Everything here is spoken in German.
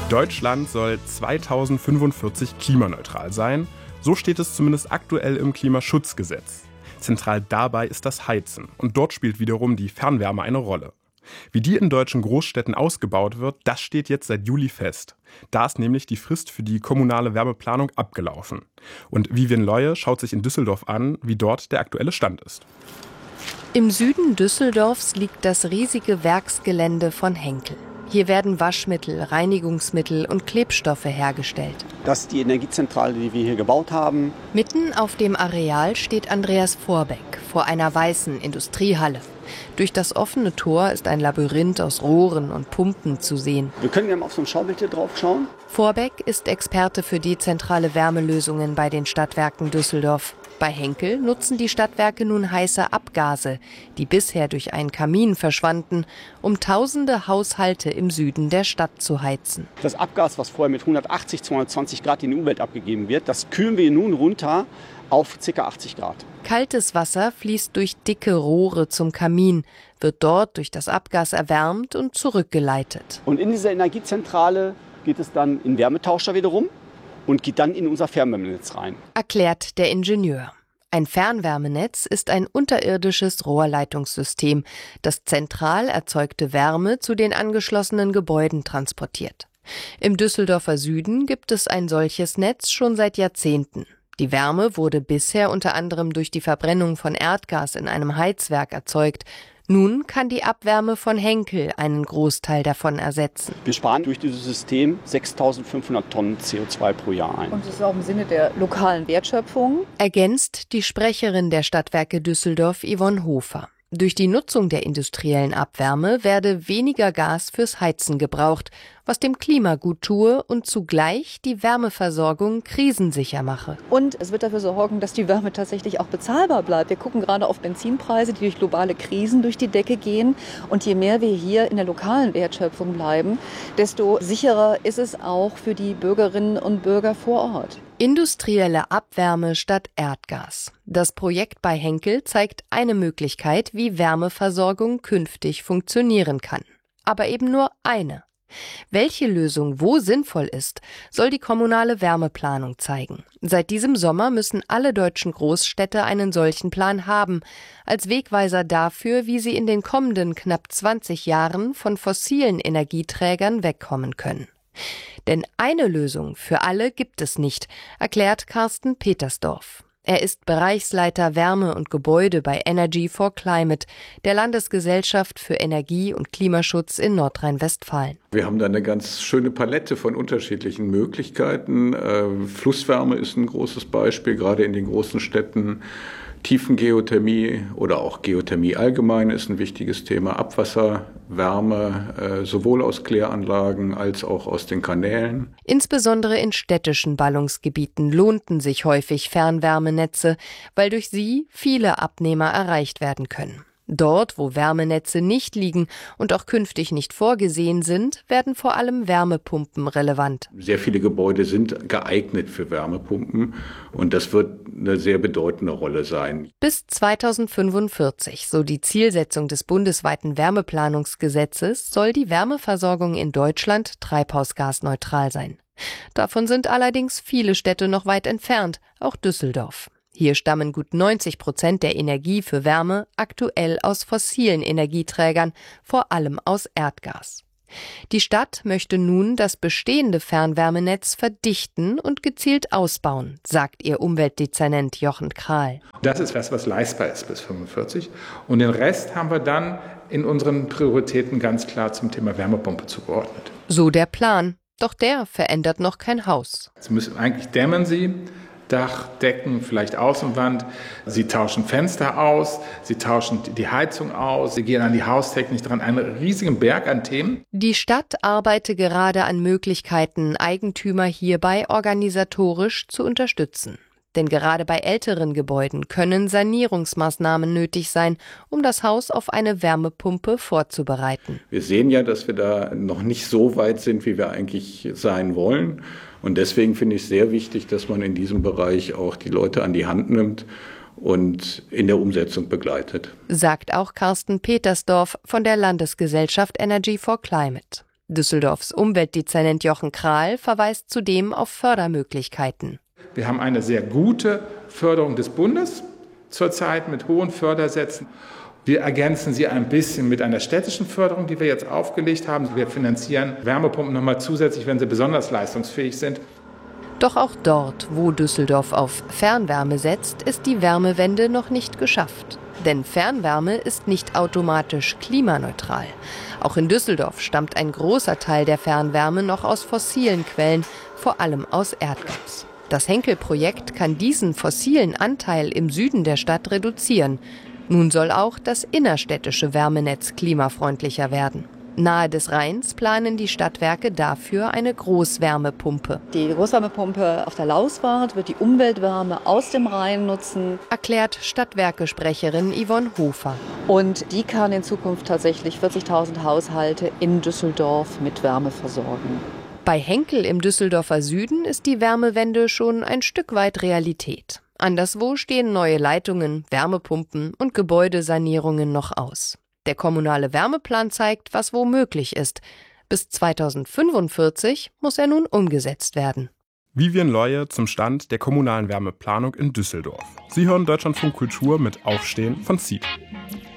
Deutschland soll 2045 klimaneutral sein. So steht es zumindest aktuell im Klimaschutzgesetz. Zentral dabei ist das Heizen. Und dort spielt wiederum die Fernwärme eine Rolle. Wie die in deutschen Großstädten ausgebaut wird, das steht jetzt seit Juli fest. Da ist nämlich die Frist für die kommunale Wärmeplanung abgelaufen. Und Vivian Leue schaut sich in Düsseldorf an, wie dort der aktuelle Stand ist. Im Süden Düsseldorfs liegt das riesige Werksgelände von Henkel. Hier werden Waschmittel, Reinigungsmittel und Klebstoffe hergestellt. Das ist die Energiezentrale, die wir hier gebaut haben. Mitten auf dem Areal steht Andreas Vorbeck vor einer weißen Industriehalle. Durch das offene Tor ist ein Labyrinth aus Rohren und Pumpen zu sehen. Wir können ja mal auf so ein Schaubild hier drauf schauen. Vorbeck ist Experte für dezentrale Wärmelösungen bei den Stadtwerken Düsseldorf. Bei Henkel nutzen die Stadtwerke nun heiße Abgase, die bisher durch einen Kamin verschwanden, um tausende Haushalte im Süden der Stadt zu heizen. Das Abgas, was vorher mit 180, 220 Grad in die Umwelt abgegeben wird, das kühlen wir nun runter auf ca. 80 Grad. Kaltes Wasser fließt durch dicke Rohre zum Kamin, wird dort durch das Abgas erwärmt und zurückgeleitet. Und in dieser Energiezentrale geht es dann in Wärmetauscher wiederum und geht dann in unser Fernwärmenetz rein. Erklärt der Ingenieur. Ein Fernwärmenetz ist ein unterirdisches Rohrleitungssystem, das zentral erzeugte Wärme zu den angeschlossenen Gebäuden transportiert. Im Düsseldorfer Süden gibt es ein solches Netz schon seit Jahrzehnten. Die Wärme wurde bisher unter anderem durch die Verbrennung von Erdgas in einem Heizwerk erzeugt. Nun kann die Abwärme von Henkel einen Großteil davon ersetzen. Wir sparen durch dieses System 6.500 Tonnen CO2 pro Jahr ein. Und das ist auch im Sinne der lokalen Wertschöpfung. Ergänzt die Sprecherin der Stadtwerke Düsseldorf, Yvonne Hofer. Durch die Nutzung der industriellen Abwärme werde weniger Gas fürs Heizen gebraucht, was dem Klima gut tue und zugleich die Wärmeversorgung krisensicher mache. Und es wird dafür sorgen, dass die Wärme tatsächlich auch bezahlbar bleibt. Wir gucken gerade auf Benzinpreise, die durch globale Krisen durch die Decke gehen. Und je mehr wir hier in der lokalen Wertschöpfung bleiben, desto sicherer ist es auch für die Bürgerinnen und Bürger vor Ort. Industrielle Abwärme statt Erdgas. Das Projekt bei Henkel zeigt eine Möglichkeit, wie Wärmeversorgung künftig funktionieren kann. Aber eben nur eine. Welche Lösung wo sinnvoll ist, soll die kommunale Wärmeplanung zeigen. Seit diesem Sommer müssen alle deutschen Großstädte einen solchen Plan haben, als Wegweiser dafür, wie sie in den kommenden knapp 20 Jahren von fossilen Energieträgern wegkommen können. Denn eine Lösung für alle gibt es nicht, erklärt Carsten Petersdorf. Er ist Bereichsleiter Wärme und Gebäude bei Energy for Climate, der Landesgesellschaft für Energie- und Klimaschutz in Nordrhein-Westfalen. Wir haben da eine ganz schöne Palette von unterschiedlichen Möglichkeiten. Flusswärme ist ein großes Beispiel, gerade in den großen Städten. Tiefengeothermie oder auch Geothermie allgemein ist ein wichtiges Thema. Abwasserwärme, sowohl aus Kläranlagen als auch aus den Kanälen. Insbesondere in städtischen Ballungsgebieten lohnten sich häufig Fernwärmenetze, weil durch sie viele Abnehmer erreicht werden können. Dort, wo Wärmenetze nicht liegen und auch künftig nicht vorgesehen sind, werden vor allem Wärmepumpen relevant. Sehr viele Gebäude sind geeignet für Wärmepumpen und das wird eine sehr bedeutende Rolle sein. Bis 2045, so die Zielsetzung des bundesweiten Wärmeplanungsgesetzes, soll die Wärmeversorgung in Deutschland treibhausgasneutral sein. Davon sind allerdings viele Städte noch weit entfernt, auch Düsseldorf. Hier stammen gut 90% der Energie für Wärme aktuell aus fossilen Energieträgern, vor allem aus Erdgas. Die Stadt möchte nun das bestehende Fernwärmenetz verdichten und gezielt ausbauen, sagt ihr Umweltdezernent Jochen Krahl. Das ist was leistbar ist bis 45. Und den Rest haben wir dann in unseren Prioritäten ganz klar zum Thema Wärmepumpe zugeordnet. So der Plan. Doch der verändert noch kein Haus. Eigentlich dämmern sie. Dach, Decken, vielleicht Außenwand. Sie tauschen Fenster aus, sie tauschen die Heizung aus, sie gehen an die Haustechnik dran, einen riesigen Berg an Themen. Die Stadt arbeite gerade an Möglichkeiten, Eigentümer hierbei organisatorisch zu unterstützen. Denn gerade bei älteren Gebäuden können Sanierungsmaßnahmen nötig sein, um das Haus auf eine Wärmepumpe vorzubereiten. Wir sehen ja, dass wir da noch nicht so weit sind, wie wir eigentlich sein wollen. Und deswegen finde ich es sehr wichtig, dass man in diesem Bereich auch die Leute an die Hand nimmt und in der Umsetzung begleitet. Sagt auch Carsten Petersdorf von der Landesgesellschaft Energy for Climate. Düsseldorfs Umweltdezernent Jochen Krahl verweist zudem auf Fördermöglichkeiten. Wir haben eine sehr gute Förderung des Bundes zurzeit mit hohen Fördersätzen. Wir ergänzen sie ein bisschen mit einer städtischen Förderung, die wir jetzt aufgelegt haben. Wir finanzieren Wärmepumpen nochmal zusätzlich, wenn sie besonders leistungsfähig sind. Doch auch dort, wo Düsseldorf auf Fernwärme setzt, ist die Wärmewende noch nicht geschafft. Denn Fernwärme ist nicht automatisch klimaneutral. Auch in Düsseldorf stammt ein großer Teil der Fernwärme noch aus fossilen Quellen, vor allem aus Erdgas. Das Henkel-Projekt kann diesen fossilen Anteil im Süden der Stadt reduzieren. Nun soll auch das innerstädtische Wärmenetz klimafreundlicher werden. Nahe des Rheins planen die Stadtwerke dafür eine Großwärmepumpe. Die Großwärmepumpe auf der Lauswart wird die Umweltwärme aus dem Rhein nutzen, Erklärt Stadtwerke-Sprecherin Yvonne Hofer. und die kann in Zukunft tatsächlich 40.000 Haushalte in Düsseldorf mit Wärme versorgen. Bei Henkel im Düsseldorfer Süden ist die Wärmewende schon ein Stück weit Realität. Anderswo stehen neue Leitungen, Wärmepumpen und Gebäudesanierungen noch aus. Der kommunale Wärmeplan zeigt, was wo möglich ist. Bis 2045 muss er nun umgesetzt werden. Vivian Leue zum Stand der kommunalen Wärmeplanung in Düsseldorf. Sie hören Deutschlandfunk Kultur mit Aufstehen von ZIEP.